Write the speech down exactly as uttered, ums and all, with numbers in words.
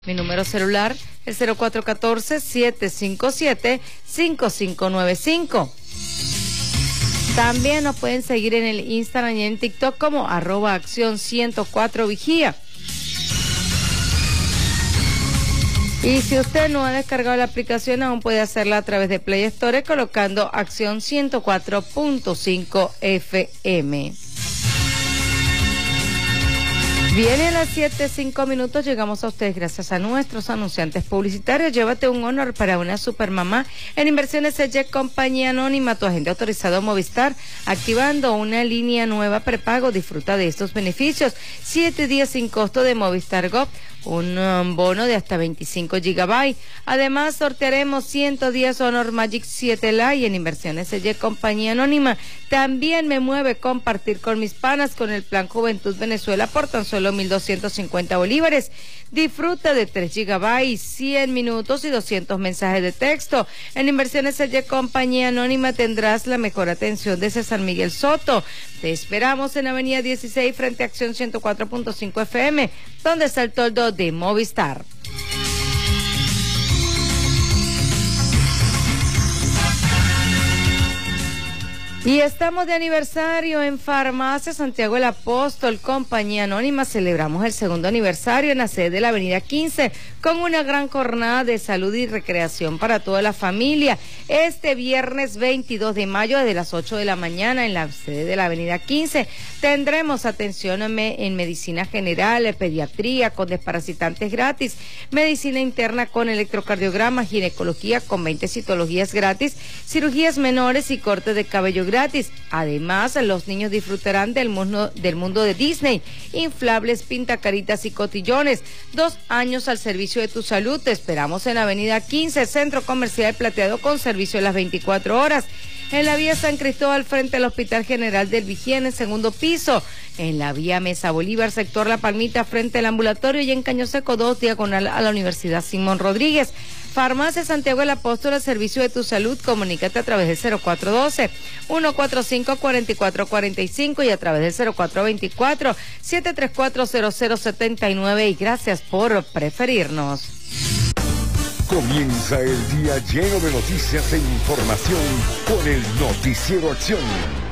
Mi número celular es cero cuatro uno cuatro, siete cinco siete, cinco cinco nueve cinco. También nos pueden seguir en el Instagram y en TikTok como arroba acción ciento cuatro vigía. Y si usted no ha descargado la aplicación, aún puede hacerla a través de Play Store colocando acción ciento cuatro punto cinco F M. Viene a las siete, cinco minutos, llegamos a ustedes gracias a nuestros anunciantes publicitarios. Llévate un honor para una supermamá en Inversiones E Y E C, compañía anónima, tu agente autorizado Movistar, activando una línea nueva prepago. Disfruta de estos beneficios. Siete días sin costo de Movistar Go, un um, bono de hasta veinticinco gigabytes. Además, sortearemos ciento diez Honor Magic siete Lite en Inversiones E Y E C, compañía anónima. También me mueve compartir con mis panas con el plan Juventud Venezuela por tan solo mil doscientos cincuenta bolívares. Disfruta de tres gigabytes, cien minutos y doscientos mensajes de texto. En Inversiones E Y E C, compañía anónima, tendrás la mejor atención de César Miguel Soto. Te esperamos en Avenida dieciséis frente a Acción ciento cuatro punto cinco F M, donde está el toldo de Movistar. Y estamos de aniversario en Farmacia Santiago el Apóstol, compañía anónima. Celebramos el segundo aniversario en la sede de la Avenida quince con una gran jornada de salud y recreación para toda la familia. Este viernes veintidós de mayo desde las ocho de la mañana en la sede de la Avenida quince tendremos atención en, me, en medicina general, pediatría con desparasitantes gratis, medicina interna con electrocardiograma, ginecología con veinte citologías gratis, cirugías menores y corte de cabello gratis. Además, los niños disfrutarán del mundo, del mundo de Disney, inflables, pintacaritas y cotillones. Dos años al servicio de tu salud. Te esperamos en Avenida quince, Centro Comercial Plateado, con servicio a las veinticuatro horas. En la vía San Cristóbal, frente al Hospital General del Vigía, en el segundo piso. En la vía Mesa Bolívar, sector La Palmita, frente al ambulatorio. Y en Caño Seco dos, diagonal a la Universidad Simón Rodríguez. Farmacia Santiago el Apóstol, al servicio de tu salud. Comunícate a través del cero cuatro uno dos, uno cuatro cinco, cuatro cuatro cuatro cinco y a través del cero cuatro dos cuatro, siete tres cuatro, cero cero siete nueve. Y gracias por preferirnos. Comienza el día lleno de noticias e información con el Noticiero Acción.